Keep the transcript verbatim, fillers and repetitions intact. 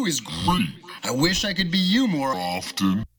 you is great. I wish I could be you more often.